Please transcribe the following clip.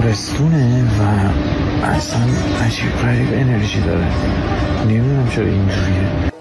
تابستونه و اصلا عجیب غریب انرژی داره. نمیدونم چرا اینجوریه.